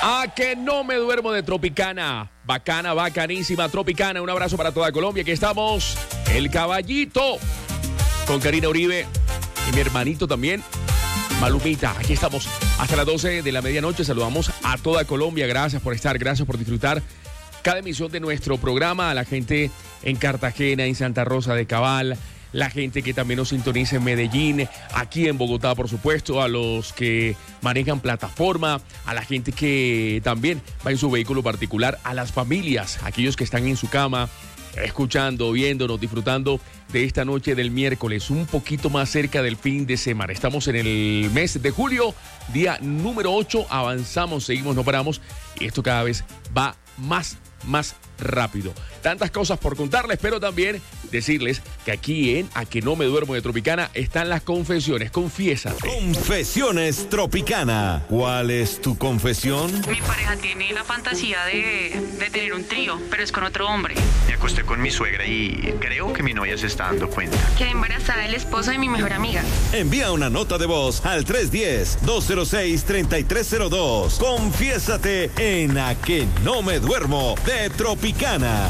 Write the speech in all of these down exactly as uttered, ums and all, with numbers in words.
A que no me duermo de Tropicana. Bacana, bacanísima, Tropicana. Un abrazo para toda Colombia. Aquí estamos, el caballito, con Karina Uribe y mi hermanito también, Malumita. Aquí estamos hasta las doce de la medianoche. Saludamos a toda Colombia. Gracias por estar, gracias por disfrutar cada emisión de nuestro programa. A la gente en Cartagena, en Santa Rosa de Cabal, la gente que también nos sintoniza en Medellín, aquí en Bogotá, por supuesto, a los que manejan plataforma, a la gente que también va en su vehículo particular, a las familias, aquellos que están en su cama, escuchando, viéndonos, disfrutando de esta noche del miércoles, un poquito más cerca del fin de semana. Estamos en el mes de julio, día número ocho, avanzamos, seguimos, no paramos, y esto cada vez va más, más rápido. Tantas cosas por contarles, pero también decirles que aquí en A que no me duermo de Tropicana están las confesiones. Confiésate. Confesiones Tropicana. ¿Cuál es tu confesión? Mi pareja tiene la fantasía de, de tener un trío, pero es con otro hombre. Me acosté con mi suegra y creo que mi novia se está dando cuenta. Quedé embarazada del esposo de mi mejor amiga. Envía una nota de voz al tres uno cero, dos cero seis, tres tres cero dos. Confiésate en A que no me duermo de Tropicana.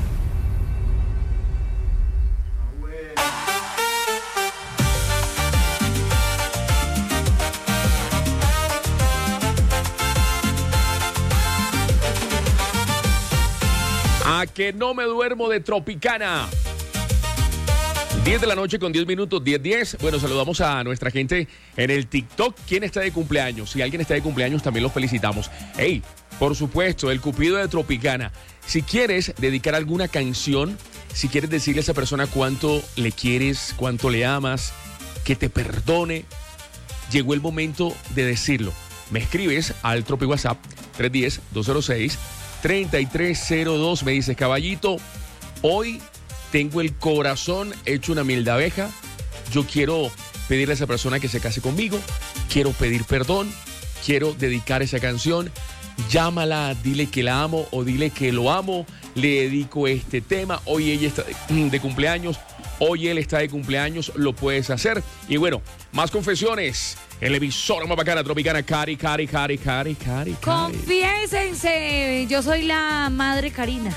A que no me duermo de Tropicana. diez de la noche con diez minutos, diez diez. Bueno, saludamos a nuestra gente en el TikTok. ¿Quién está de cumpleaños? Si alguien está de cumpleaños, también los felicitamos. Hey, por supuesto, el Cupido de Tropicana. Si quieres dedicar alguna canción, si quieres decirle a esa persona cuánto le quieres, cuánto le amas, que te perdone, llegó el momento de decirlo. Me escribes al Tropi WhatsApp tres uno cero, dos cero seis, tres tres cero dos. Me dices, caballito, hoy tengo el corazón hecho una miel de abeja. Yo quiero pedirle a esa persona que se case conmigo. Quiero pedir perdón. Quiero dedicar esa canción. Llámala, dile que la amo o dile que lo amo. Le dedico este tema. Hoy ella está de, de cumpleaños. Hoy él está de cumpleaños. Lo puedes hacer. Y bueno, más confesiones. El emisor más bacana, Tropicana. Cari, Cari, Cari, Cari, Cari. Confiésense. Yo soy la madre Karina.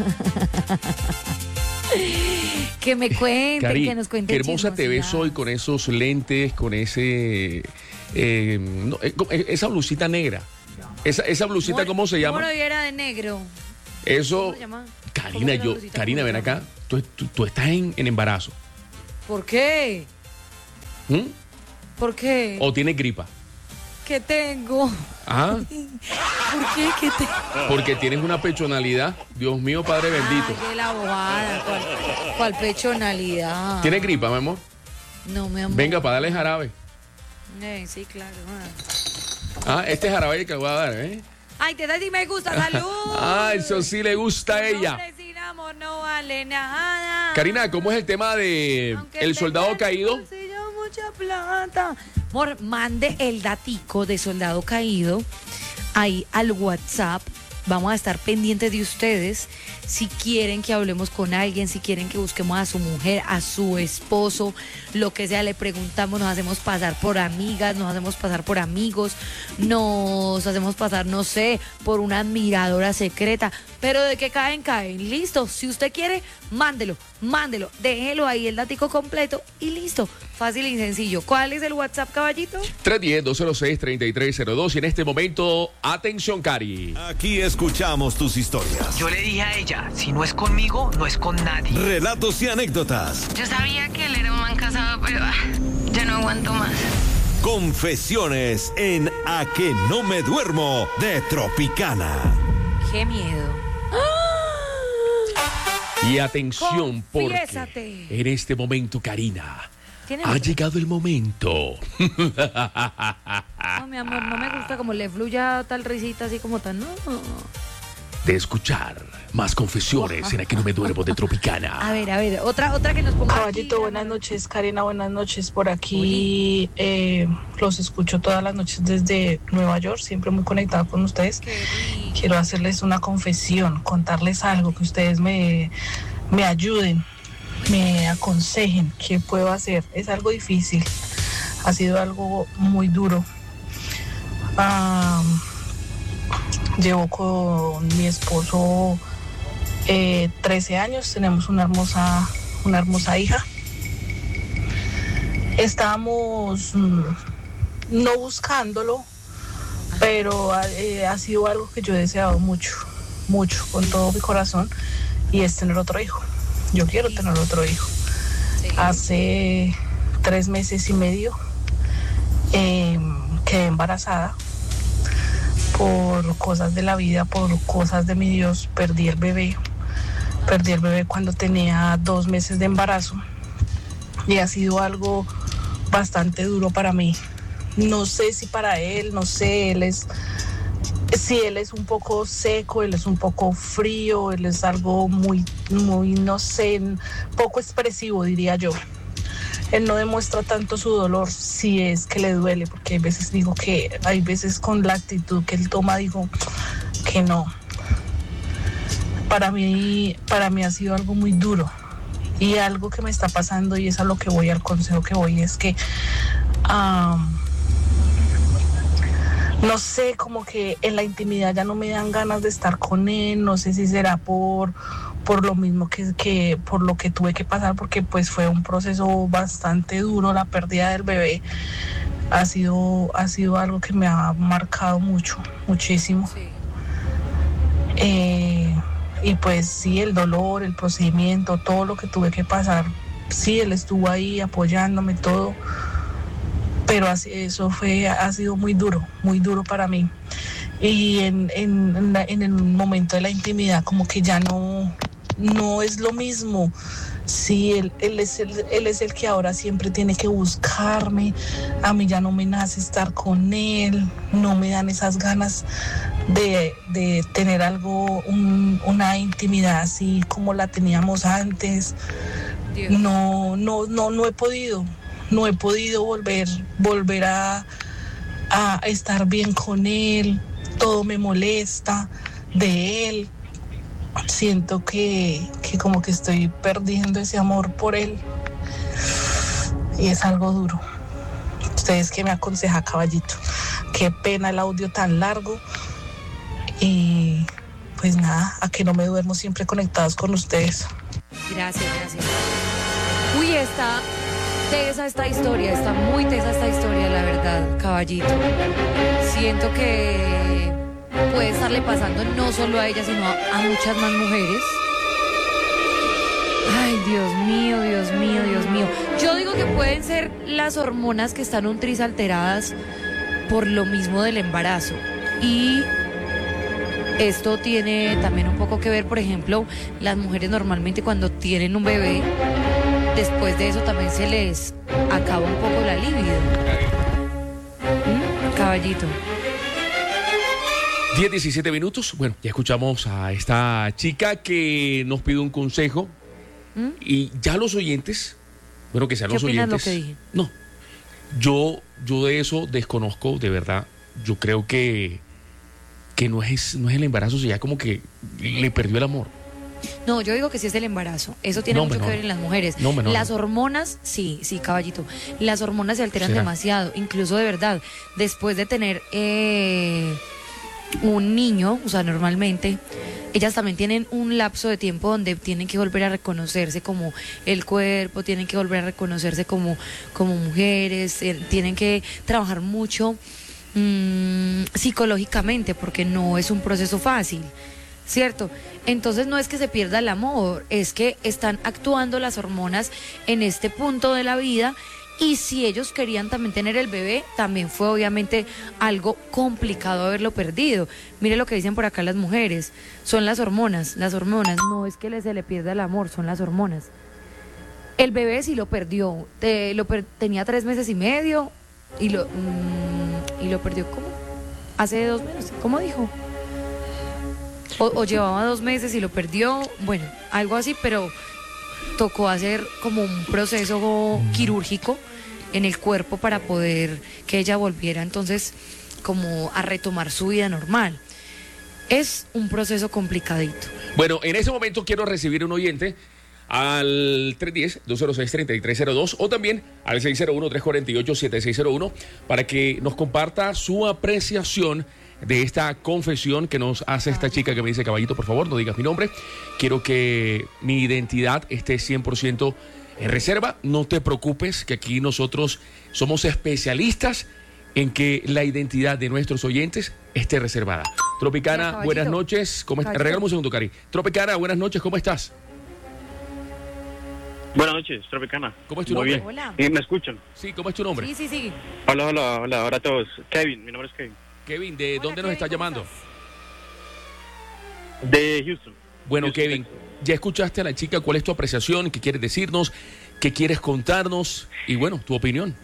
Que me cuenten, Cari, que nos cuenten. Qué hermosa te ves hoy con esos lentes, con ese eh, no, eh, esa blusita negra. Esa, esa blusita, Mor, ¿cómo se llama? Moro y era de negro. Eso. ¿Cómo se llama? Karina, yo, Karina, ven acá. Tú, tú, tú estás en, en embarazo. ¿Por qué? ¿Mm? ¿Por qué? ¿O tienes gripa? ¿Qué tengo? Ajá. ¿Por qué? ¿Qué tengo? Porque tienes una pechonalidad. Dios mío, Padre bendito. Ay, qué la bobada. ¿Cuál, cuál pechonalidad? ¿Tienes gripa, mi amor? No, mi amor. Venga, para darle jarabe. Eh, sí, claro. Ah, este jarabe que voy a dar, ¿eh? Ay, te da si me gusta, salud. Ah, eso sí le gusta a ella. Hombre sin amor no vale nada. Karina, ¿cómo es el tema de Aunque El tenga Soldado en Caído? el bolsillo mucha plata. Amor, mande el datico de Soldado Caído ahí al WhatsApp. Vamos a estar pendientes de ustedes. Si quieren que hablemos con alguien, si quieren que busquemos a su mujer, a su esposo, lo que sea, le preguntamos, nos hacemos pasar por amigas, nos hacemos pasar por amigos, nos hacemos pasar, no sé, por una admiradora secreta, pero de que caen, caen. Listo, si usted quiere, mándelo, mándelo, déjelo ahí el datico completo y listo. Fácil y sencillo. ¿Cuál es el WhatsApp, caballito? tres uno cero, dos cero seis, tres tres cero dos. Y en este momento, atención, Cari. Aquí escuchamos tus historias. Yo le dije a ella, si no es conmigo, no es con nadie. Relatos y anécdotas. Yo sabía que él era un man casado, pero ah, ya no aguanto más. Confesiones en A que no me duermo de Tropicana. ¡Qué miedo! Y atención, Confiésate. porque en este momento, Karina, ¿Tiene ha otra? llegado el momento. No, mi amor, no me gusta como le fluya tal risita así como tan, no. De escuchar más confesiones en A que no me duermo de Tropicana. A ver, a ver, otra, otra que nos ponga. Caballito, aquí. buenas noches. Karina, buenas noches. Por aquí eh, los escucho todas las noches desde Nueva York, siempre muy conectada con ustedes. Qué rico. Quiero hacerles una confesión, contarles algo, que ustedes me, me ayuden, me aconsejen qué puedo hacer. Es algo difícil, ha sido algo muy duro. Ah, Llevo con mi esposo eh, trece años, tenemos una hermosa, una hermosa hija. Estábamos mm, no buscándolo, pero eh, ha sido algo que yo he deseado mucho, mucho, con todo mi corazón, y es tener otro hijo. Yo quiero tener otro hijo. Sí. Hace tres meses y medio eh, quedé embarazada. Por cosas de la vida, por cosas de mi Dios, perdí el bebé. Perdí el bebé cuando tenía dos meses de embarazo. Y ha sido algo bastante duro para mí. No sé si para él, no sé, él es... Si él es un poco seco, él es un poco frío, él es algo muy, muy, no sé, poco expresivo, diría yo. Él no demuestra tanto su dolor si es que le duele, porque hay veces digo que, hay veces con la actitud que él toma, digo que no. Para mí, para mí ha sido algo muy duro y algo que me está pasando, y es a lo que voy, al consejo que voy, es que um, no sé, como que en la intimidad ya no me dan ganas de estar con él. No sé si será por, por lo mismo que, que por lo que tuve que pasar, porque pues fue un proceso bastante duro. La pérdida del bebé ha sido, ha sido algo que me ha marcado mucho, muchísimo. Sí. Eh, y pues sí, el dolor, el procedimiento, todo lo que tuve que pasar, sí, él estuvo ahí apoyándome, todo. Pero así, eso fue, ha sido muy duro, muy duro para mí. Y en, en, en, la, en el momento de la intimidad, como que ya no, no es lo mismo. Sí, él, él, es el, él es el que ahora siempre tiene que buscarme. A mí ya no me nace estar con él, no me dan esas ganas de, de tener algo, un, una intimidad así como la teníamos antes. Dios. No, no, no, no he podido. No he podido volver, volver a, a estar bien con él. Todo me molesta de él. Siento que, que como que estoy perdiendo ese amor por él. Y es algo duro. ¿Ustedes qué me aconsejan, caballito? Qué pena el audio tan largo. Y pues nada, a que no me duermo siempre conectados con ustedes. Gracias, gracias. Uy, está... tesa esta historia, está muy tesa esta historia, la verdad, caballito. Siento que puede estarle pasando no solo a ella, sino a, a muchas más mujeres. Ay, Dios mío, Dios mío, Dios mío. Yo digo que pueden ser las hormonas que están un tris alteradas por lo mismo del embarazo. Y esto tiene también un poco que ver, por ejemplo, las mujeres normalmente cuando tienen un bebé, después de eso también se les acaba un poco la libido. ¿Mm? Caballito. diez, diecisiete minutos. Bueno, ya escuchamos a esta chica que nos pide un consejo. ¿Mm? Y ya los oyentes, bueno, que sean los oyentes. ¿Qué opinas lo que dije? No, yo, yo de eso desconozco, de verdad. Yo creo que, que no es, no es el embarazo, sino ya como que le perdió el amor. No, yo digo que sí es el embarazo. Eso tiene no, mucho menor. que ver en las mujeres. No, menor, las no. hormonas, sí, sí, caballito. Las hormonas se alteran ¿Será? demasiado. Incluso de verdad, después de tener eh, un niño, o sea, normalmente, ellas también tienen un lapso de tiempo donde tienen que volver a reconocerse como el cuerpo, tienen que volver a reconocerse como, como mujeres, eh, tienen que trabajar mucho mmm, psicológicamente, porque no es un proceso fácil. ¿Cierto? Entonces no es que se pierda el amor, es que están actuando las hormonas en este punto de la vida, y si ellos querían también tener el bebé, también fue obviamente algo complicado haberlo perdido. Mire lo que dicen por acá las mujeres, son las hormonas, las hormonas, no es que se le pierda el amor, son las hormonas. El bebé sí lo perdió, te, lo per, tenía tres meses y medio y lo, mmm, y lo perdió ¿cómo? Hace dos meses, ¿cómo dijo? O, o llevaba dos meses y lo perdió, bueno, algo así, pero tocó hacer como un proceso quirúrgico en el cuerpo para poder que ella volviera entonces como a retomar su vida normal. Es un proceso complicadito. Bueno, en ese momento quiero recibir un oyente al tres uno cero, dos cero seis, tres tres cero dos o también al seis cero uno, tres cuatro ocho, siete seis cero uno para que nos comparta su apreciación de esta confesión que nos hace esta chica que me dice: caballito, por favor, no digas mi nombre. Quiero que mi identidad esté cien por ciento en reserva. No te preocupes, que aquí nosotros somos especialistas en que la identidad de nuestros oyentes esté reservada. Tropicana, Hola, buenas noches. ¿Cómo estás? Regálame un segundo, Cari. Tropicana, buenas noches. ¿Cómo estás? Buenas noches, Tropicana. ¿Cómo es tu Muy nombre? bien. Hola. ¿Y me escuchan? Sí, ¿cómo es tu nombre? Sí, sí, sí. Hola, hola, hola, hola a todos. Kevin, mi nombre es Kevin. Kevin, ¿de Hola, dónde nos Kevin, está ¿cómo llamando? estás? De Houston. Bueno, Houston, Kevin, Texas. ya escuchaste a la chica. ¿Cuál es tu apreciación? ¿Qué quieres decirnos? ¿Qué quieres contarnos? Y bueno, tu opinión.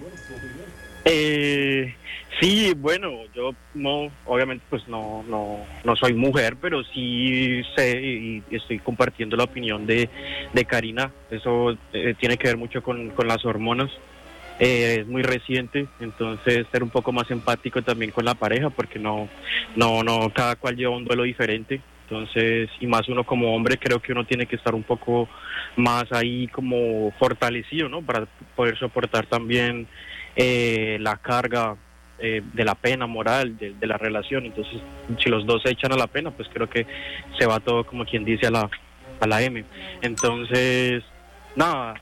Eh, sí, bueno, yo no, obviamente pues no, no, no soy mujer, pero sí sé y estoy compartiendo la opinión de, de Karina. Eso eh, tiene que ver mucho con, con las hormonas. Eh, es muy reciente, entonces ser un poco más empático también con la pareja, porque no, no, no, cada cual lleva un duelo diferente. Entonces, y más uno como hombre, creo que uno tiene que estar un poco más ahí como fortalecido, ¿no? Para poder soportar también eh, la carga eh, de la pena moral de, de la relación. Entonces, si los dos se echan a la pena, pues creo que se va todo, como quien dice, a la, a la M. Entonces, nada,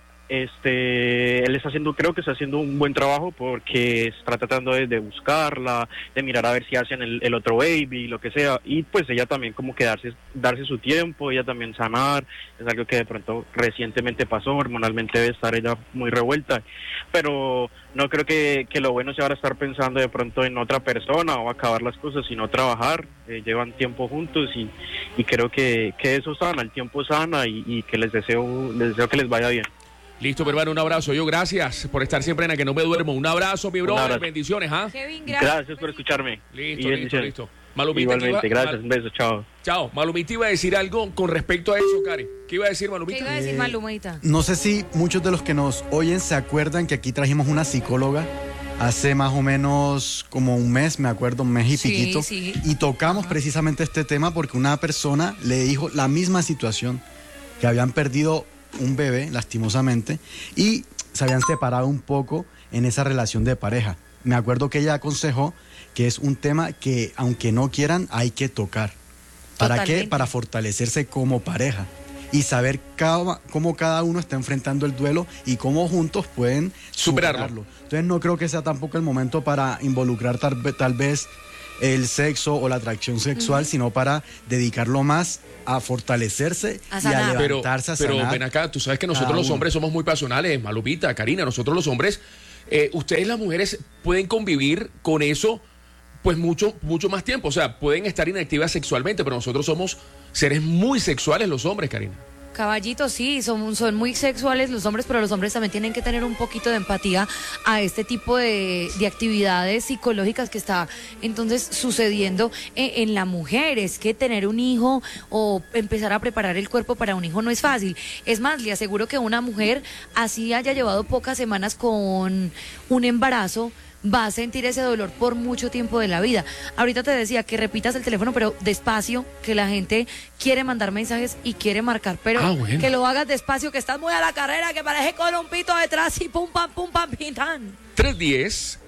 este, él está haciendo, creo que está haciendo un buen trabajo, porque está tratando de, de buscarla, de mirar a ver si hacen el, el otro baby, lo que sea, y pues ella también como que darse, darse su tiempo, ella también sanar. Es algo que de pronto recientemente pasó, hormonalmente debe estar ella muy revuelta, pero no creo que, que lo bueno sea ahora estar pensando de pronto en otra persona o acabar las cosas, sino trabajar. Eh, llevan tiempo juntos y, y creo que, que eso sana, el tiempo sana, y, y que les deseo, les deseo que les vaya bien. Listo, mi hermano, un abrazo. Yo, gracias por estar siempre en la que no me duermo. Un abrazo, mi brother. abrazo. Bendiciones, ¿ah? Kevin, gracias. Gracias por escucharme. Listo, Y listo, bendiciones. listo. Malumita, Igualmente, ¿qué iba- gracias, Mal- un beso, chao. Chao. Malumita iba a decir algo con respecto a eso, Cari. ¿Qué iba a decir, ¿Qué Malumita? iba a decir Eh, Malumita? No sé si muchos de los que nos oyen se acuerdan que aquí trajimos una psicóloga hace más o menos como un mes, me acuerdo, un mes y Sí, piquito, sí. y tocamos precisamente este tema porque una persona le dijo la misma situación, que habían perdido un bebé, lastimosamente, y se habían separado un poco en esa relación de pareja. Me acuerdo que ella aconsejó que es un tema que, aunque no quieran, hay que tocar. ¿Para qué? Totalmente. Para fortalecerse como pareja y saber cada, cómo cada uno está enfrentando el duelo y cómo juntos pueden Superarlo. superarlo. Entonces no creo que sea tampoco el momento para involucrar tal, ve- tal vez el sexo o la atracción sexual, sino para dedicarlo más a fortalecerse A y a sanar. Pero, levantarse, a pero sanar. ven acá, tú sabes que nosotros cada los uno. hombres somos muy pasionales, Malupita, Karina, nosotros los hombres, eh, ustedes las mujeres pueden convivir con eso pues mucho, mucho más tiempo, o sea, pueden estar inactivas sexualmente, pero nosotros somos seres muy sexuales los hombres, Karina. Caballitos, sí, son, son muy sexuales los hombres, pero los hombres también tienen que tener un poquito de empatía a este tipo de, de actividades psicológicas que está entonces sucediendo en, en la mujer. Es que tener un hijo o empezar a preparar el cuerpo para un hijo no es fácil. Es más, le aseguro que una mujer así haya llevado pocas semanas con un embarazo, va a sentir ese dolor por mucho tiempo de la vida. Ahorita te decía que repitas el teléfono, pero despacio, que la gente quiere mandar mensajes y quiere marcar, pero Ah, bueno. que lo hagas despacio, que estás muy a la carrera, que parece con un pito detrás y pum, pam, pum, pam, pintan. tres uno cero,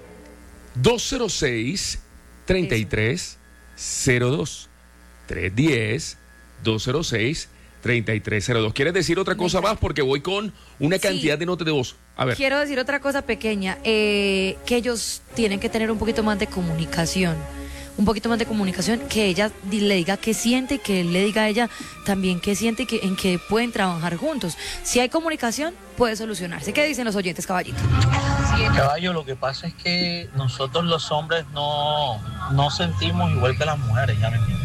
dos cero seis, tres tres cero dos. tres uno cero, dos cero seis, tres tres cero dos. ¿Quieres decir otra cosa más? Porque voy con una Sí. cantidad de notas de voz. A ver. Quiero decir otra cosa pequeña, eh, que ellos tienen que tener un poquito más de comunicación, un poquito más de comunicación, que ella di- le diga qué siente y que él le diga a ella también qué siente y que, en que pueden trabajar juntos. Si hay comunicación, puede solucionarse. ¿Qué dicen los oyentes, caballito? Caballo, lo que pasa es que nosotros los hombres no, no sentimos igual que las mujeres, ya me entiendes.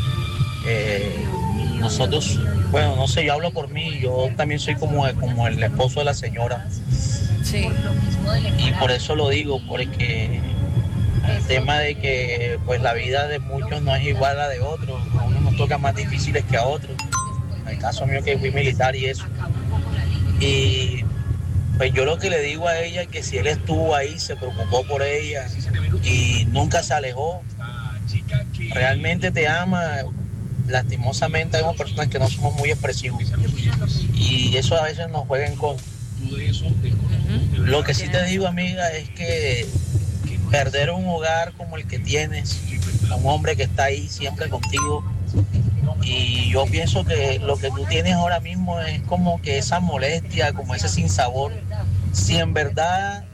Eh, nosotros, bueno, no sé, yo hablo por mí, yo también soy como, como el esposo de la señora. Sí. Y por eso lo digo, porque el tema de que pues la vida de muchos no es igual a la de otros, a unos nos toca más difíciles que a otros. En el caso mío que fui militar y eso. Y pues yo lo que le digo a ella es que si él estuvo ahí, se preocupó por ella y nunca se alejó, realmente te ama. Lastimosamente hay personas que no somos muy expresivos y eso a veces nos juega en contra. Lo que sí te digo, amiga, es que perder un hogar como el que tienes un hombre que está ahí siempre contigo. Y yo pienso que lo que tú tienes ahora mismo es como que esa molestia, como ese sinsabor. Si en verdad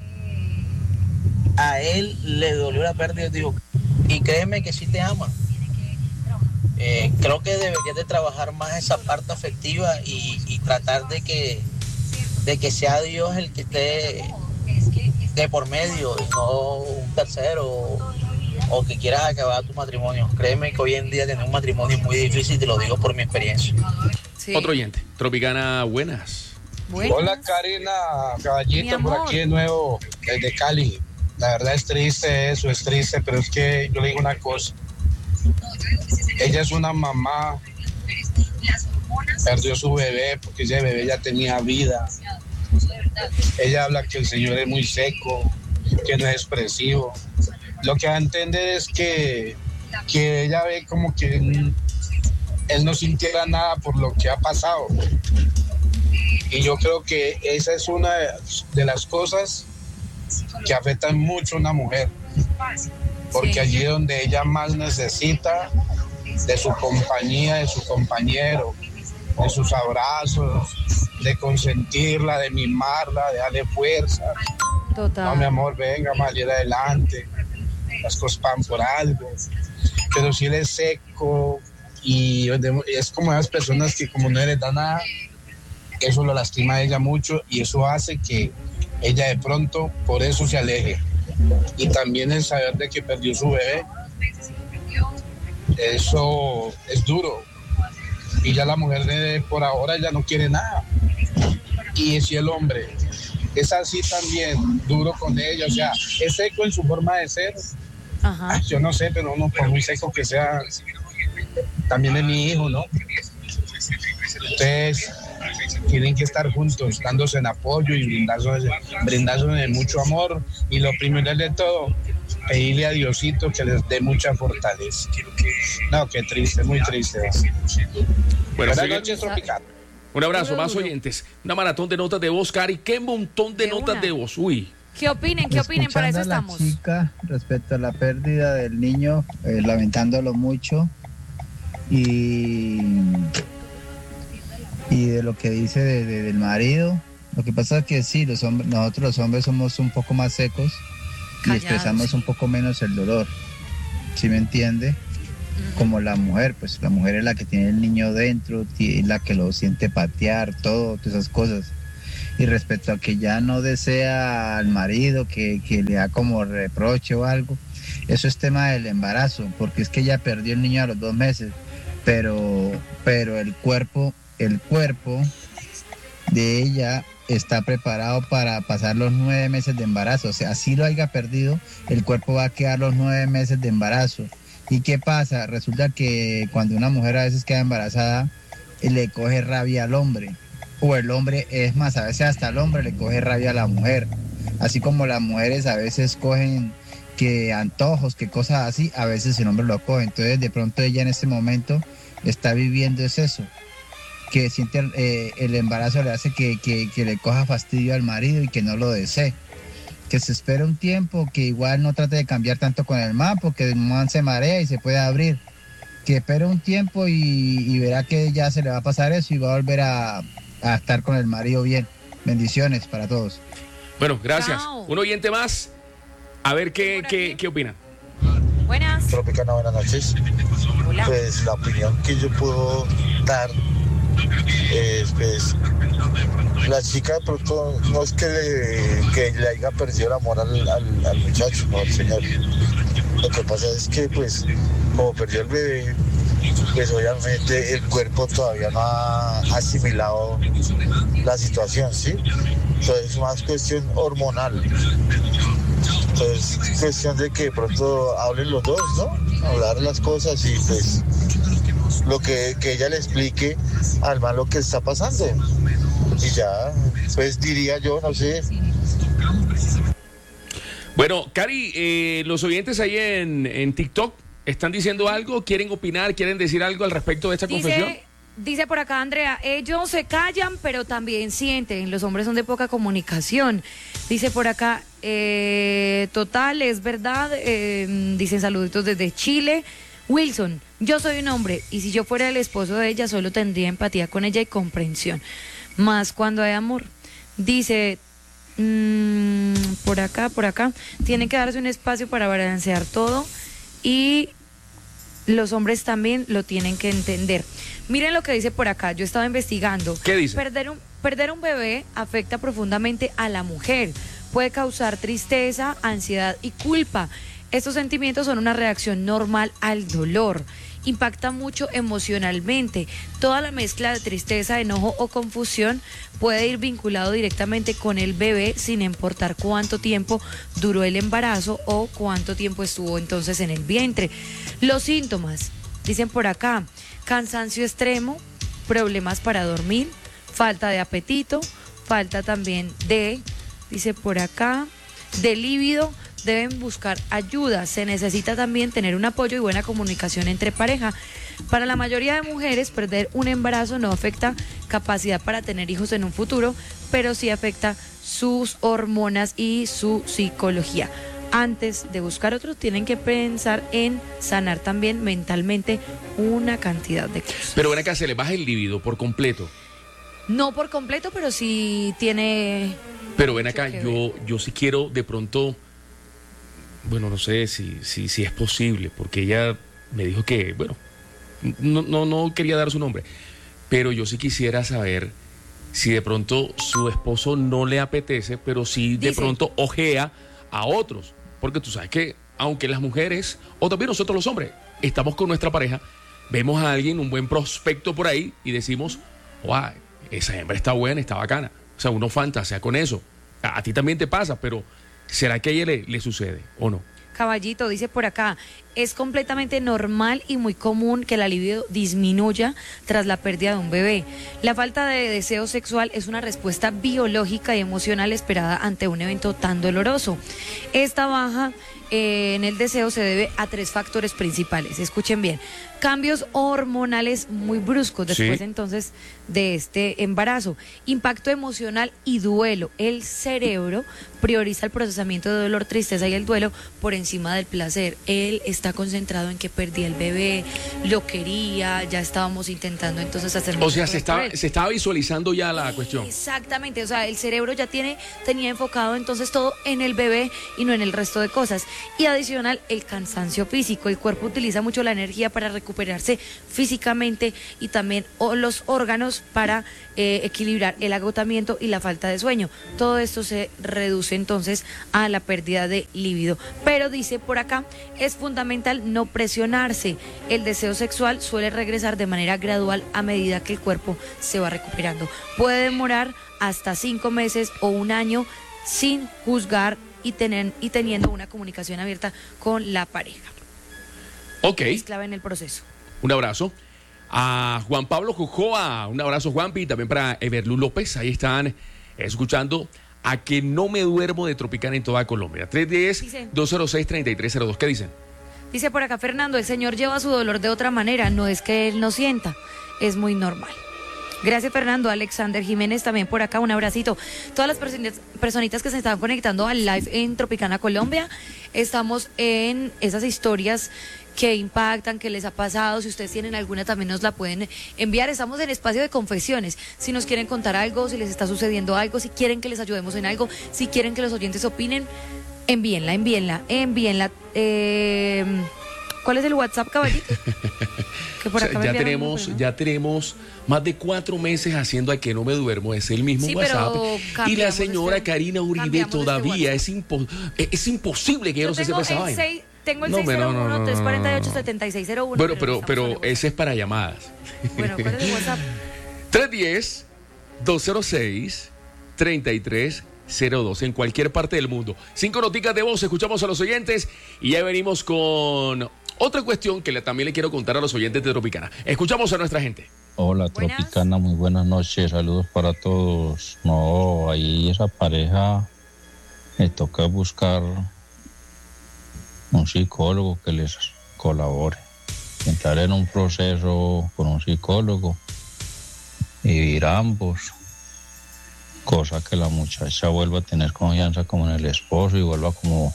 a él le dolió la pérdida, digo, y créeme que sí te ama. Eh, creo que deberías de trabajar más esa parte afectiva y, y tratar de que, de que sea Dios el que esté de por medio y no un tercero o que quieras acabar tu matrimonio. Créeme que hoy en día tener un matrimonio es muy difícil, te lo digo por mi experiencia. Sí. Otro oyente, Tropicana, buenas. buenas. Hola Karina, caballito, por aquí de nuevo, desde Cali. La verdad es triste eso, es triste, pero es que yo le digo una cosa. Ella es una mamá, perdió su bebé porque ese bebé ya tenía vida. Ella habla que el señor es muy seco, que no es expresivo. Lo que va a entender es que, que ella ve como que él, él no sintiera nada por lo que ha pasado. Y yo creo que esa es una de las cosas que afectan mucho a una mujer. Porque sí. Allí donde ella más necesita de su compañía, de su compañero, de sus abrazos, de consentirla, de mimarla, de darle fuerza. Total. No, mi amor, venga, más ir adelante. Las cosas van por algo. Pero si él es seco y es como esas personas que como no les da nada, eso lo lastima a ella mucho y eso hace que ella de pronto por eso se aleje. Y también el saber de que perdió su bebé, eso es duro. Y ya la mujer de, por ahora ya no quiere nada. Y si el hombre es así también, duro con ella, o sea, es seco en su forma de ser. Ajá. Yo no sé, pero uno por muy seco que sea, también es mi hijo, ¿no? Entonces, tienen que estar juntos, dándose en apoyo y brindándose, brindándose mucho amor. Y lo primero de todo, pedirle a Diosito que les dé mucha fortaleza. No, qué triste, muy triste. Buenas Buenas noches, Tropical. Un abrazo, más oyentes. Una maratón de notas de voz, Cari. Qué montón de, de notas una. de voz. Uy. ¿Qué opinen? ¿Qué opinen? Para eso estamos. A la chica respecto a la pérdida del niño, eh, lamentándolo mucho. Y, y de lo que dice de, de, del marido. Lo que pasa es que sí, los hombres, nosotros los hombres somos un poco más secos y Callados. expresamos un poco menos el dolor. ¿Sí me entiende? Como la mujer, pues la mujer es la que tiene el niño dentro, es la que lo siente patear, todo, todas esas cosas. Y respecto a que ya no desea al marido, que, que le da como reproche o algo, eso es tema del embarazo, porque es que ella perdió el niño a los dos meses, pero, pero el cuerpo, el cuerpo de ella está preparado para pasar los nueve meses de embarazo. O sea, así lo haya perdido, el cuerpo va a quedar los nueve meses de embarazo. ¿Y qué pasa? Resulta que cuando una mujer a veces queda embarazada, le coge rabia al hombre. O el hombre, es más, a veces hasta el hombre le coge rabia a la mujer. Así como las mujeres a veces cogen que antojos, que cosas así, a veces el hombre lo coge. Entonces de pronto ella en este momento está viviendo es eso. Que siente eh, el embarazo le hace que, que, que le coja fastidio al marido y que no lo desee. Que se espere un tiempo, que igual no trate de cambiar tanto con el man, porque el man se marea y se puede abrir. Que espere un tiempo y, y verá que ya se le va a pasar eso y va a volver a, a estar con el marido bien. Bendiciones para todos. Bueno, gracias. Chao. Un oyente más. A ver qué, qué, qué opina. Buenas. Tropicana, buenas noches. Hola. Pues la opinión que yo puedo dar es, pues, la chica de pronto no es que le, que le haya perdido el amor al, al, al muchacho, no al señor. Lo que pasa es que, pues, como perdió el bebé, pues obviamente el cuerpo todavía no ha asimilado la situación, ¿sí? Entonces es más cuestión hormonal. Entonces es cuestión de que de pronto hablen los dos, ¿no? Hablar las cosas y pues lo que, que ella le explique al man lo que está pasando. Y ya, pues diría yo, no sé. Bueno, Cari, eh, los oyentes ahí en, en TikTok están diciendo algo, quieren opinar, quieren decir algo al respecto de esta Dice, confesión. Dice por acá Andrea, ellos se callan pero también sienten, los hombres son de poca comunicación. Dice por acá, eh, total, es verdad, eh, dicen saluditos desde Chile. Wilson, yo soy un hombre y si yo fuera el esposo de ella solo tendría empatía con ella y comprensión, más cuando hay amor. Dice, mmm, por acá, por acá, tienen que darse un espacio para balancear todo y los hombres también lo tienen que entender. Miren lo que dice por acá, yo estaba investigando. ¿Qué dice? Perder un, perder un bebé afecta profundamente a la mujer, puede causar tristeza, ansiedad y culpa. Estos sentimientos son una reacción normal al dolor. Impacta mucho emocionalmente. Toda la mezcla de tristeza, enojo o confusión puede ir vinculado directamente con el bebé sin importar cuánto tiempo duró el embarazo o cuánto tiempo estuvo entonces en el vientre. Los síntomas, dicen por acá, cansancio extremo, problemas para dormir, falta de apetito, falta también de, dice por acá, de líbido. Deben buscar ayuda, se necesita también tener un apoyo y buena comunicación entre pareja. Para la mayoría de mujeres, perder un embarazo no afecta capacidad para tener hijos en un futuro, pero sí afecta sus hormonas y su psicología. Antes de buscar otros, tienen que pensar en sanar también mentalmente una cantidad de cosas. Pero ven acá, se le baja el líbido por completo. No por completo, pero sí tiene... Pero ven acá, yo, yo sí quiero de pronto... Bueno, no sé si, si, si es posible, porque ella me dijo que, bueno, no, no, no quería dar su nombre, pero yo sí quisiera saber si de pronto su esposo no le apetece, pero sí de Dice. pronto ojea a otros, porque tú sabes que aunque las mujeres, o también nosotros los hombres, estamos con nuestra pareja, vemos a alguien, un buen prospecto por ahí y decimos, wow, esa hembra está buena, está bacana, o sea, uno fantasea con eso, a, a ti también te pasa, pero... ¿será que a ella le, le sucede o no? Caballito dice por acá, es completamente normal y muy común que la libido disminuya tras la pérdida de un bebé. La falta de deseo sexual es una respuesta biológica y emocional esperada ante un evento tan doloroso. Esta baja eh, en el deseo se debe a tres factores principales. Escuchen bien, cambios hormonales muy bruscos después Sí. entonces de este embarazo, impacto emocional y duelo. El cerebro prioriza el procesamiento de dolor, tristeza y el duelo por encima del placer. Él está concentrado en que perdí el bebé, lo quería, ya estábamos intentando entonces hacer... O sea, se estaba, se estaba visualizando ya la cuestión. Exactamente, o sea, el cerebro ya tiene, tenía enfocado entonces todo en el bebé y no en el resto de cosas. Y adicional, el cansancio físico. El cuerpo utiliza mucho la energía para recuperarse físicamente y también o los órganos para eh, equilibrar el agotamiento y la falta de sueño. Todo esto se reduce entonces a la pérdida de líbido. Pero dice por acá, es fundamental no presionarse. El deseo sexual suele regresar de manera gradual a medida que el cuerpo se va recuperando. Puede demorar hasta cinco meses o un año sin juzgar y, tener, y teniendo una comunicación abierta con la pareja. Ok. Es clave en el proceso. Un abrazo a Juan Pablo Jujoa, un abrazo Juanpi, y también para Everlu López, ahí están escuchando A Que No Me Duermo de Tropicana en toda Colombia. tres uno cero, dos cero seis, tres tres cero dos. ¿Qué dicen? Dice por acá Fernando, el señor lleva su dolor de otra manera, no es que él no sienta, es muy normal. Gracias Fernando. Alexander Jiménez también por acá, un abracito. Todas las personitas, personitas que se están conectando al live en Tropicana Colombia, estamos en esas historias que impactan, que les ha pasado. Si ustedes tienen alguna también nos la pueden enviar. Estamos en espacio de confesiones. Si nos quieren contar algo, si les está sucediendo algo, si quieren que les ayudemos en algo, si quieren que los oyentes opinen, envíenla, envíenla, envíenla. Eh, ¿Cuál es el WhatsApp, caballito? Que por O sea, acá me ya enviaron tenemos, uno, pero ya tenemos más de cuatro meses haciendo A Que No Me Duermo, es el mismo Sí, pero WhatsApp. Y la cambiamos señora este- Karina Uribe cambiamos este todavía es, impo- es, es imposible que ella Yo no se tengo sepa esa el vaina. seis- Tengo el No, pero no, no, seis cero uno, no, tres cuatro ocho, no, no. siete seis cero uno. Bueno, pero, pero ese es para llamadas. Bueno, ¿cuál es el WhatsApp? tres uno cero, dos cero seis, tres tres cero dos en cualquier parte del mundo. Cinco noticas de voz, escuchamos a los oyentes y ya venimos con otra cuestión que le, también le quiero contar a los oyentes de Tropicana. Escuchamos a nuestra gente. Hola Tropicana, muy buenas noches, saludos para todos. No, ahí esa pareja me toca buscar un psicólogo que les colabore, entrar en un proceso con un psicólogo vivir ambos, cosa que la muchacha vuelva a tener confianza como en el esposo y vuelva como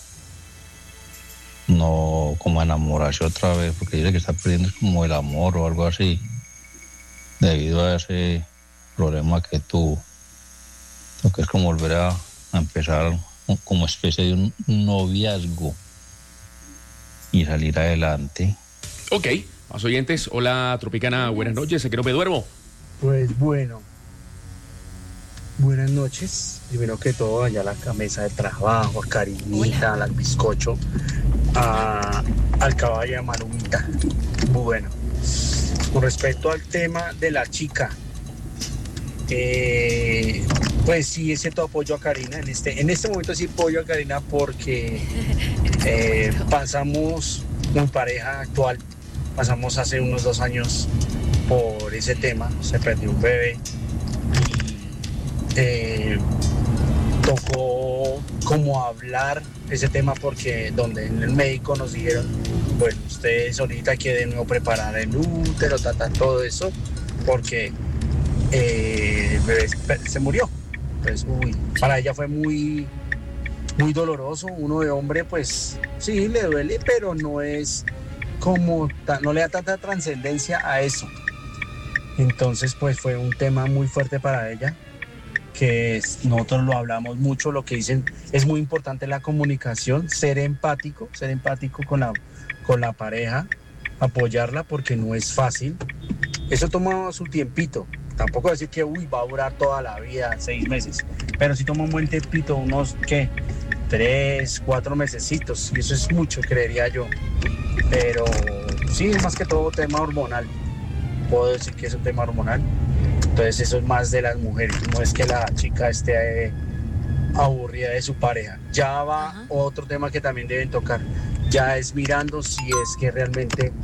no como a enamorarse otra vez, porque dice que está perdiendo como el amor o algo así debido a ese problema que tuvo. Lo que es como volver a, a empezar como especie de un noviazgo y salir adelante. Ok, más oyentes. Hola, Tropicana, buenas noches. ¿A qué no me duermo? Pues bueno, buenas noches. Primero que todo, allá a la mesa de trabajo, a Karinita, al bizcocho, a, al caballo de Malumita. Bueno, con respecto al tema de la chica, eh, pues sí, siento apoyo a Karina. En este, en este momento sí apoyo a Karina porque eh, pasamos con pareja actual, pasamos hace unos dos años por ese tema, se perdió un bebé y eh, tocó como hablar ese tema porque donde en el médico nos dijeron, bueno, ustedes ahorita que de nuevo preparar el útero, tratar todo eso, porque eh, el bebé se murió. Pues, uy, para ella fue muy, muy doloroso. Uno de hombre, pues sí, le duele, pero no es como, no le da tanta trascendencia a eso. Entonces, pues fue un tema muy fuerte para ella, que es, nosotros lo hablamos mucho, lo que dicen, es muy importante la comunicación, ser empático, ser empático con la, con la pareja, apoyarla, porque no es fácil. Eso toma su tiempito. Tampoco decir que uy, va a durar toda la vida, seis meses, pero sí toma un buen tiempito, unos, ¿qué? Tres, cuatro mesecitos, y eso es mucho, creería yo. Pero sí, es más que todo tema hormonal. Puedo decir que es un tema hormonal. Entonces eso es más de las mujeres, no es que la chica esté eh, aburrida de su pareja. Ya va Ajá. otro tema que también deben tocar. Ya es mirando si es que realmente...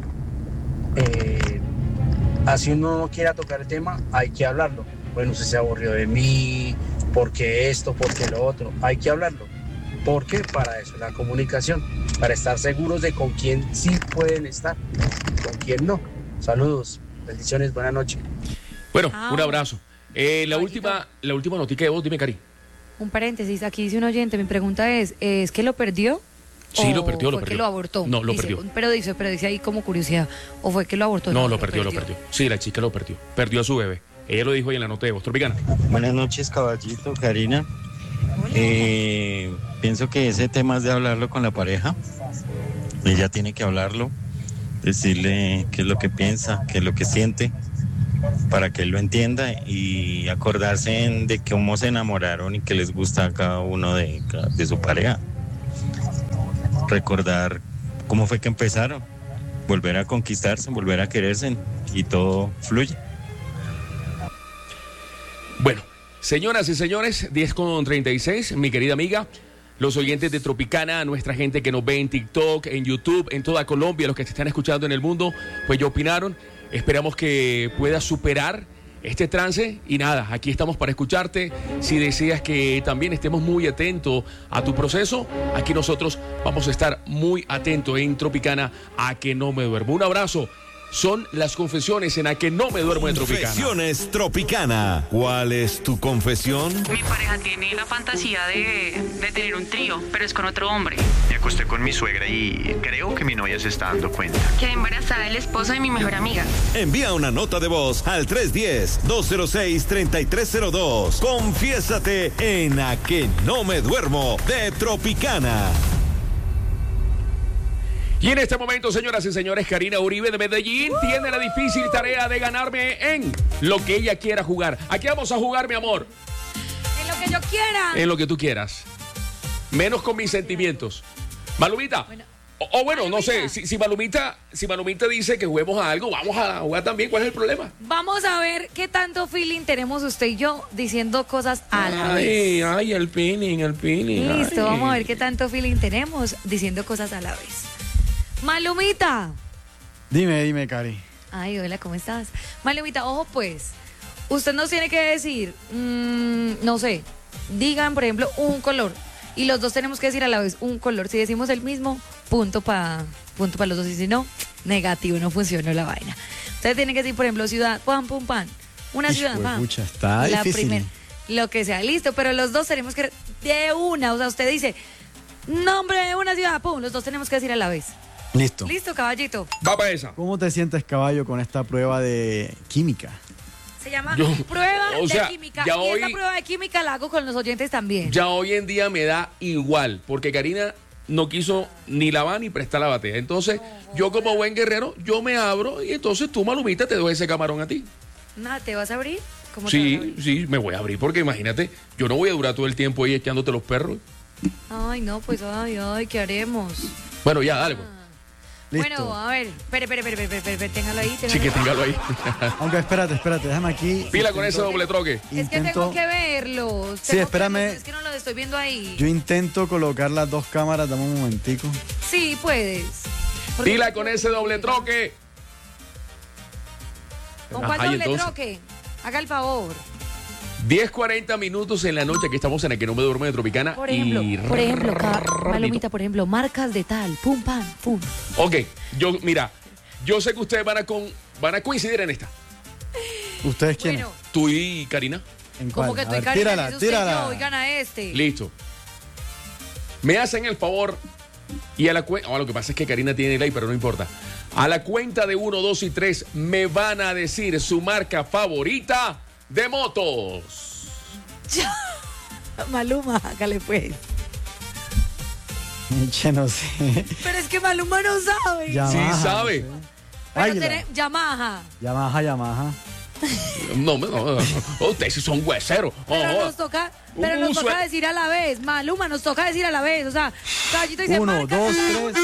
Eh, así uno no quiera tocar el tema, hay que hablarlo. Bueno, usted se aburrió de mí, porque esto, porque lo otro. Hay que hablarlo. ¿Por qué? Para eso, la comunicación. Para estar seguros de con quién sí pueden estar, con quién no. Saludos, bendiciones, buenas noches. Bueno, ah, un abrazo. Eh, la, última, la última notica de voz, dime, Cari. Un paréntesis, aquí dice un oyente, mi pregunta es, ¿es que lo perdió? Sí, lo perdió, lo fue perdió. que lo abortó? No, lo dice, perdió. Pero dice, pero dice ahí como curiosidad, ¿o fue que lo abortó? No, no lo, lo perdió, perdió, lo perdió. Sí, la chica lo perdió. Perdió a su bebé. Ella lo dijo ahí en la nota de voz. Tropicana. Buenas noches, caballito, Karina. Eh, pienso que ese tema es de hablarlo con la pareja. Ella tiene que hablarlo, decirle qué es lo que piensa, qué es lo que siente, para que él lo entienda y acordarse en, de cómo se enamoraron y qué les gusta a cada uno de, de su pareja. Recordar cómo fue que empezaron, volver a conquistarse, volver a quererse y todo fluye. Bueno, señoras y señores, diez con treinta y seis, mi querida amiga, los oyentes de Tropicana, nuestra gente que nos ve en TikTok, en YouTube, en toda Colombia, los que te están escuchando en el mundo, pues ya opinaron. Esperamos que puedas superar este trance y nada, aquí estamos para escucharte. Si deseas que también estemos muy atentos a tu proceso, aquí nosotros vamos a estar muy atentos en Tropicana a que no me duermo. Un abrazo. Son las confesiones en A que no me duermo de Tropicana. Confesiones Tropicana. ¿Cuál es tu confesión? Mi pareja tiene la fantasía de, de tener un trío, pero es con otro hombre. Me acosté con mi suegra y creo que mi novia se está dando cuenta. Quedé embarazada del esposo de mi mejor amiga. Envía una nota de voz al tres uno cero, dos cero seis, tres tres cero dos. Confiésate en A que no me duermo de Tropicana. Y en este momento, señoras y señores, Karina Uribe de Medellín uh. tiene la difícil tarea de ganarme en lo que ella quiera jugar. ¿A qué vamos a jugar, mi amor? En lo que yo quiera. En lo que tú quieras. Menos con mis sentimientos. Malumita. Bueno. O, o bueno, Malumita. no sé, si, si, Malumita, si Malumita dice que juguemos a algo, vamos a jugar también. ¿Cuál es el problema? Vamos a ver qué tanto feeling tenemos usted y yo diciendo cosas a la ay, vez. Ay, ay, el feeling, el feeling. Listo, ay. vamos a ver qué tanto feeling tenemos diciendo cosas a la vez. Malumita. Dime, dime, Cari. Ay, hola, ¿cómo estás? Malumita, ojo pues, usted nos tiene que decir, mmm, no sé, digan, por ejemplo, un color. Y los dos tenemos que decir a la vez un color. Si decimos el mismo, punto para punto para los dos. Y si no, negativo, no funcionó la vaina. Ustedes tienen que decir, por ejemplo, ciudad, pam, pum, pan. Una ciudad, Hijo de va. pucha, está La difícil. primer- lo que sea, listo, pero los dos tenemos que de una, o sea, usted dice nombre de una ciudad, pum, los dos tenemos que decir a la vez. Listo. Listo, caballito. Va para esa. ¿Cómo te sientes, caballo, con esta prueba de química? Se llama Yo- prueba o sea, de química. ya Y hoy- esta prueba de química la hago con los oyentes también. Ya hoy en día me da igual, porque Karina no quiso ni lavar ni prestar la batea. Entonces, yo como buen guerrero, yo me abro y entonces tú, Malumita, te doy ese camarón a ti. Nada, ¿te vas a abrir? ¿Cómo te vas a Sí, abrir? sí, me voy a abrir porque imagínate, yo no voy a durar todo el tiempo ahí echándote los perros. Ay, no, pues, ay, ay, ¿qué haremos? Bueno, ya, dale, pues. Bueno, a ver, espere, espere, espere, espere, espere, espere, téngalo ahí. Sí, que téngalo ahí. Aunque espérate, espérate, déjame aquí. Pila con ese doble troque. Es que Intento- tengo que verlo. Sí, espérame. Es que no lo estoy viendo ahí. Yo intento colocar las dos cámaras, dame un momentico. Sí, puedes. Porque- Pila con ese doble troque. ¿Con cuál Ajá, y doble entonces, troque? Haga el favor. diez cuarenta minutos en la noche, que estamos en el que no me duerme de Tropicana. Por ejemplo, y por ejemplo, ca- rapidito. Malomita, por ejemplo, marcas de tal, pum, pam, pum. Ok, yo, mira, yo sé que ustedes van a, con, van a coincidir en esta. ¿Ustedes quiénes? Bueno. Tú y Karina. ¿En Como cuál? que A estoy ver, Karina, tírala, es usted y tírala. yo, oigan a este. Listo. Me hacen el favor y a la cuenta. Oh, lo que pasa es que Karina tiene el like, pero no importa. A la cuenta de uno, dos y tres me van a decir su marca favorita de motos. Maluma, hágale pues. Che, no sé. Pero es que Maluma no sabe. Yamaha, Sí sabe. no sé. Pero Águila. tiene Yamaha. Yamaha, Yamaha. No, no, no, no. Ustedes sí son hueseros. Pero Oh, nos toca, pero Un nos toca sue- decir a la vez. Maluma, nos toca decir a la vez. O sea, Caballito dice Uno, marca. dos, tres.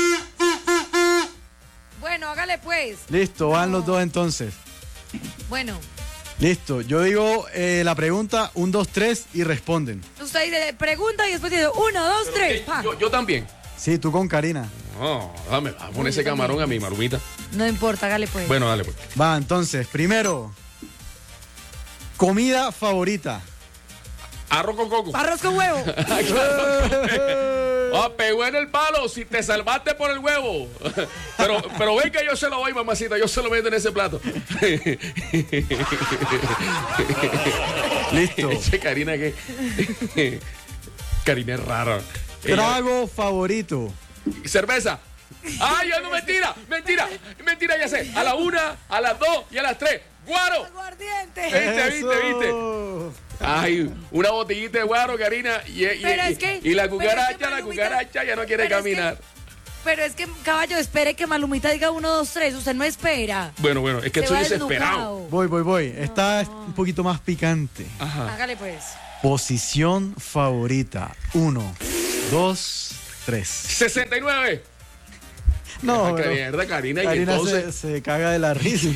Bueno, hágale pues. Listo, van los dos entonces. Bueno, Listo, yo digo eh, la pregunta, un, dos, tres y responden. usted dice pregunta y después dice uno, dos, tres. pa. yo, yo también. Sí, tú con Karina. No, dame, va a poner ese camarón a mi Malumita. No importa, hágale pues. Bueno, dale pues. Va, entonces, primero, comida favorita. Arroz con coco. Arroz con huevo. Ah, pegó en el palo, si te salvaste por el huevo. Pero, pero ven que yo se lo doy, mamacita, yo se lo meto en ese plato. Listo. Che, Karina, que. Karina es rara. Ella- Trago favorito. Cerveza. Ay, ya no, mentira, mentira, mentira, ya sé. A la una, a las dos y a las tres. ¡Guaro! Aguardiente. ¿Viste, viste, viste? Ay, una botellita de guaro, Karina. Y, y- Pero y- es que- y la pero es que cucaracha, la Malumita- cucaracha ya no quiere pero es que- caminar. Pero es que, caballo, espere que Malumita diga uno, dos, tres. Usted no espera. Bueno, bueno, es que Se estoy va desesperado. desnucado. Voy, voy, voy. Esta es un poquito más picante. Ajá. Hágale pues. Posición favorita. Uno, dos, tres. sesenta y nueve. No, Ah, pero qué mierda, Karina, y Karina entonces. se, se caga de la risa.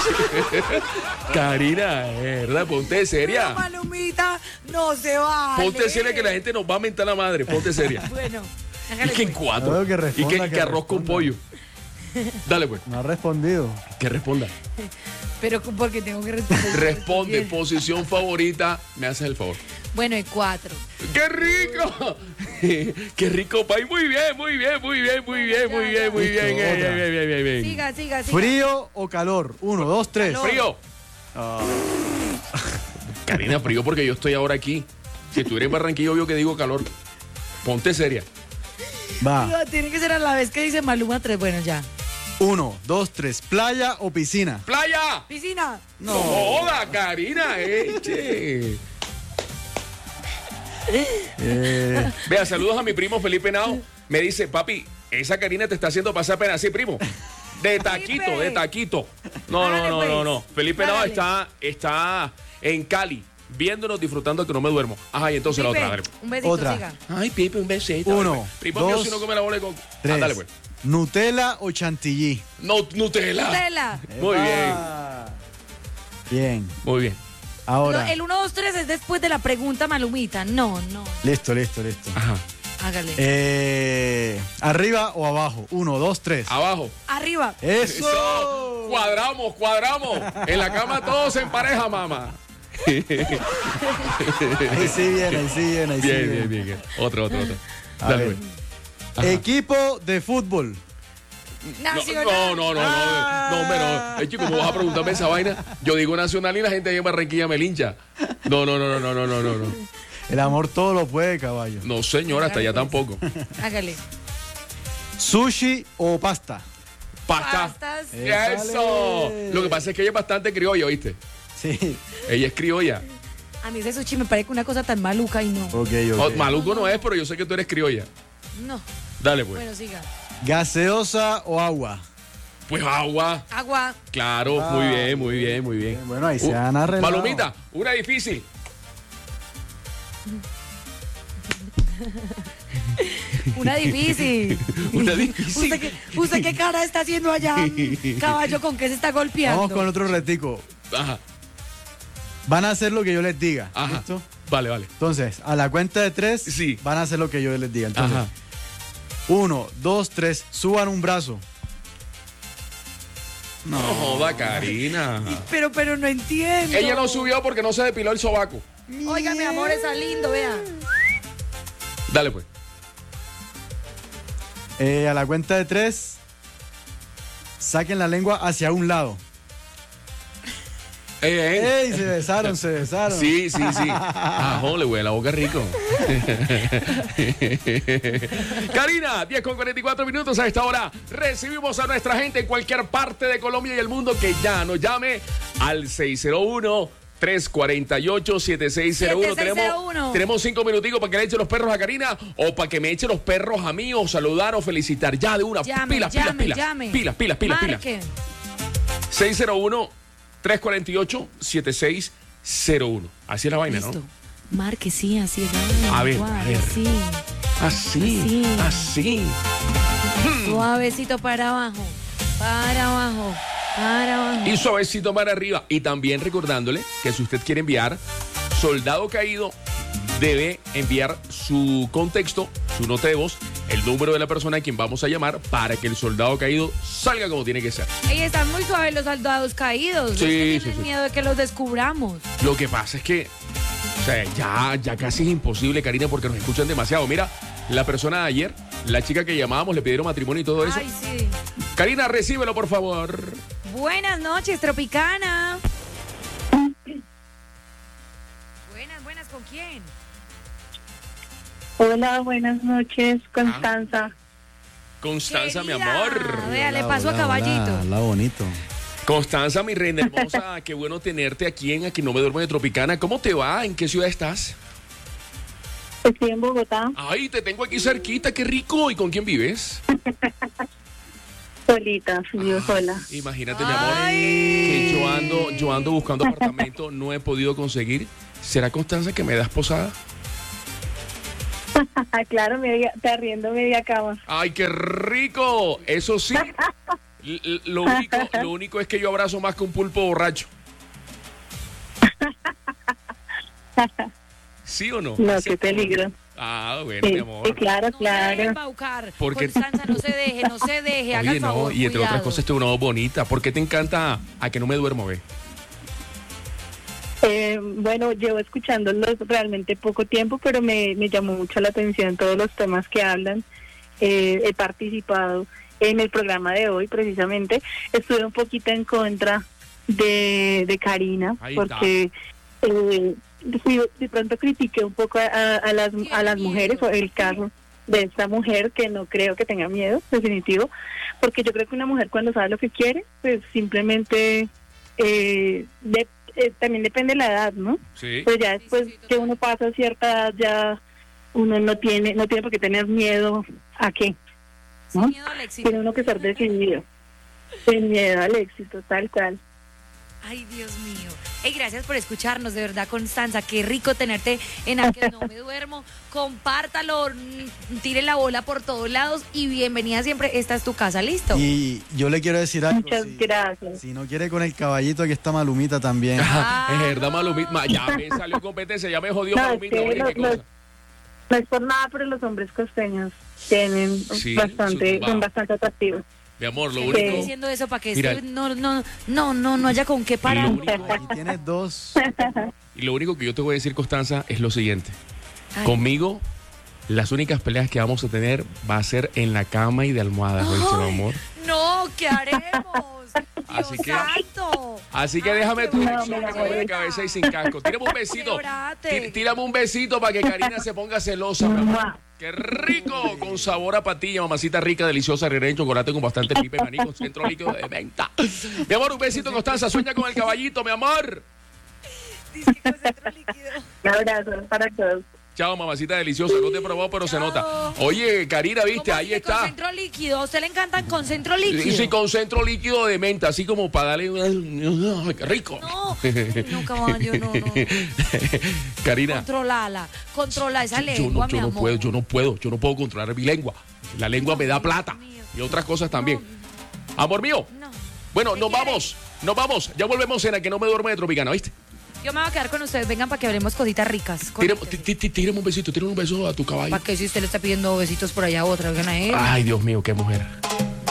Karina, verdad, ponte Pero seria. Malumita, no se va. Ponte seria que la gente nos va a mentar la madre. Ponte seria. Bueno, Y hágale que en pues. cuatro. No, que y responda, que, que que arroz con responda. pollo. Dale, pues. No ha respondido. Que responda. Pero porque tengo que responder. Responde, Bien. posición favorita. Me haces el favor. Bueno, y cuatro. ¡Qué rico! ¡Qué rico, país! Muy bien, muy bien, muy bien, muy bien, muy bien, muy bien. Listo, eh, otra. Bien, bien, bien, bien. Siga, siga, siga. ¿Frío o calor? Uno, dos, tres. Calor. Frío. Ah, Karina, frío porque yo estoy ahora aquí. Si tú eres en Barranquilla, obvio que digo calor. Ponte seria. va. No, tiene que ser a la vez que dice Maluma tres. Bueno, ya. Uno, dos, tres. ¿Playa o piscina? ¡Playa! Piscina. ¡No joda, Karina! Eche. Eh, Vea, saludos a mi primo Felipe Nao. Me dice, papi, esa Karina te está haciendo pasar pena. Sí, primo. De taquito, Felipe. de taquito. No, no, Hágale, no, pues. no, no. Felipe Nao Hágale. está, está en Cali, viéndonos, disfrutando que no me duermo. Ajá, y entonces la Pipe, otra, dale. un besito, Otra. siga. Ay, Pipe, un besito. Uno, dale, pues. Primo mío, dos, si no come la bola de coco. tres. Ah, dale, pues. ¿Nutella o chantilly? No, Nutella. Nutella. Muy bien, Epa. Bien. muy bien. Ahora. No, el uno, dos, tres es después de la pregunta Malumita. No, no. Listo, listo, listo. Ajá. Hágale. Eh, ¿Arriba o abajo? Uno, dos, tres. Abajo. Arriba. ¡Eso! Eso. Cuadramos, cuadramos. En la cama todos en pareja, mamá. Ahí sí bien, ahí sí bien, ahí sí Bien, bien. bien, bien, bien. Otro, otro, otro. A Dale, ver. pues. Ajá. Equipo de fútbol. Nacional. No, no, no, no, no, hombre, no. Es que como vas a preguntarme esa vaina, yo digo nacional y la gente ahí en Barranquilla me lincha. No, no, no, no, no, no, no, no. El amor todo lo puede, caballo. No, señora, hasta allá tampoco. Hágale. ¿Sushi o pasta? Pasta. Pastas. Eso. Lo que pasa es que ella es bastante criolla, ¿oíste? Sí. Ella es criolla. A mí ese sushi me parece una cosa tan maluca y no. Ok, Oh, ok. maluco no es, pero yo sé que tú eres criolla. No. Dale, pues. Bueno, siga. ¿Gaseosa o agua? Pues agua. Agua. Claro, Ah, muy bien, muy bien, muy bien. Bueno, ahí se Uh, han arreglado. Palomita, una difícil. Una difícil. Una difícil. ¿Usted qué, usted qué cara está haciendo allá, caballo? ¿Con qué se está golpeando? Vamos con otro retico. Ajá. Van a hacer lo que yo les diga. Ajá. ¿Listo? Vale, vale. Entonces, a la cuenta de tres, Sí. van a hacer lo que yo les diga. Entonces, Ajá. uno, dos, tres, suban un brazo. No joda, Karina. Pero, pero no entiendo. Ella no subió porque no se depiló el sobaco. Oiga, mi amor, está lindo, vea. Dale, pues. Eh, a la cuenta de tres, saquen la lengua hacia un lado. Ey, ey. ¡Ey! Se besaron, se besaron. Sí, sí, sí. Ah, jole, güey, la boca rico. Karina, diez con cuarenta y cuatro minutos a esta hora. Recibimos a nuestra gente en cualquier parte de Colombia y el mundo que ya nos llame al seis cero uno, tres cuatro ocho, siete seis cero uno. siete seis cero uno. Tenemos, tenemos cinco minuticos para que le eche los perros a Karina o para que me eche los perros a mí o saludar o felicitar. Ya de una. Llame, pilas, llame, pilas, pilas, llame. pilas, pilas, pilas, pilas. Marque. seis cero uno, tres cuatro ocho, siete seis cero uno. Así es la vaina, Listo. ¿no? Marque, sí, así es. la A ver, lengua, a ver. Así. Así, así. Suavecito para abajo. Para abajo. Para abajo. Y suavecito para arriba. Y también recordándole que si usted quiere enviar Soldado Caído, debe enviar su contexto, su nota de voz, el número de la persona a quien vamos a llamar para que el soldado caído salga como tiene que ser. Ey, están muy suaves los soldados caídos. Sí, Es que sí, tienen sí. miedo de que los descubramos. Lo que pasa es que, o sea, ya, ya casi es imposible, Karina, porque nos escuchan demasiado. Mira, la persona de ayer, la chica que llamábamos, le pidieron matrimonio y todo eso. Ay, sí. Karina, recíbelo, por favor. Buenas noches, Tropicana. Buenas, buenas, ¿con quién? Hola, buenas noches, Constanza. Constanza, mi Querida, amor. Vea, le pasó a Caballito. Hola, bonito. Constanza, mi reina hermosa, qué bueno tenerte aquí en Aquí No Me Duermo de Tropicana. ¿Cómo te va? ¿En qué ciudad estás? Estoy en Bogotá, Ay, te tengo aquí cerquita, qué rico. ¿Y con quién vives? solita, vivo sola. Imagínate, mi amor, que yo ando, yo ando buscando apartamento, no he podido conseguir. ¿Será Constanza que me das posada? Claro, media, te arriendo media cama. ¡Ay, qué rico! Eso sí, l- l- lo único, lo único es que yo abrazo más que un pulpo borracho. ¿Sí o no? No, qué peligro. Ah, bueno, Sí, mi amor. sí, claro, No se deje claro. embaucar. Porque- Constanza, no se deje, no se deje. Haga Oye, el no, favor, y entre otras cuidado. cosas, tengo una voz bonita. ¿Por qué te encanta A Que No Me Duermo, ve? Eh, bueno, llevo escuchándolos realmente poco tiempo, pero me, me llamó mucho la atención todos los temas que hablan. Eh, he participado en el programa de hoy, precisamente. Estuve un poquito en contra de, de Karina, Ahí porque eh, sí, de pronto critiqué un poco a, a- a las, a las mujeres, o el caso de esta mujer, que no creo que tenga miedo, definitivo, porque yo creo que una mujer cuando sabe lo que quiere, pues simplemente eh, de- eh, también depende de la edad, ¿no? Sí. Pues ya después que uno pasa cierta edad, ya uno no tiene no tiene por qué tener miedo a qué, ¿no? Miedo al éxito. Tiene uno que ser decidido. Sin miedo al éxito, tal cual. Ay, Dios mío. Ey, gracias por escucharnos, de verdad, Constanza. Qué rico tenerte en A Que No Me Duermo. Compártalo, mm, tire la bola por todos lados y bienvenida siempre. Esta es tu casa, ¿listo? Y yo le quiero decir algo. Muchas si, gracias. si no quiere con el caballito, aquí está Malumita también. Es verdad, Malumita. Ya me salió competencia, ya me jodió No, es Malumita. que oye, los- qué los- cosa. no es por nada, pero los hombres costeños tienen Sí, bastante, su- son wow. bastante atractivos. Mi amor, lo Estoy único... diciendo eso para que Mira, este no, no, no, no, no haya con qué parar. Lo único, Aquí tienes dos. y lo único que yo te voy a decir, Constanza, es lo siguiente. Ay. Conmigo, las únicas peleas que vamos a tener va a ser en la cama y de almohadas, ¿oíste, mi amor? No, ¿qué haremos? Así Dios que, santo. así que déjame tu No, dirección me que se vaya de cabeza y sin casco. Tírame un besito. Quebrate. Tí- Tírame un besito para que Karina se ponga celosa, mi amor. ¡Qué rico! Con sabor a patilla, mamacita rica, deliciosa, rellena en chocolate con bastante pipe, maní, con centro líquido de menta. Mi amor, un besito, Constanza. Sueña con el caballito, mi amor. Un abrazo para todos. Chao, mamacita deliciosa. No te he probado, pero se nota. Oye, Karina, viste, ahí Con está. centro líquido. ¿A usted le encantan con centro Y líquido? sí, con centro líquido de menta, así como para darle un... ¡Ay, qué rico! No, no, caballo, no, no. Karina, Controlala, controla esa yo lengua, no, yo mi no amor. puedo, yo no puedo, yo no puedo controlar mi lengua. La lengua me da plata y otras cosas también. Amor mío. Bueno, nos vamos, nos vamos. Ya volvemos en A Que No Me Duerme de Tropicana, ¿viste? Yo me voy a quedar con ustedes. Vengan para que hablemos cositas ricas. Tírame, tí- tí- tírame un besito, tírame un beso a tu caballo. Para que si usted le está pidiendo besitos por allá a otra, oigan a él. Ay, Dios mío, qué mujer.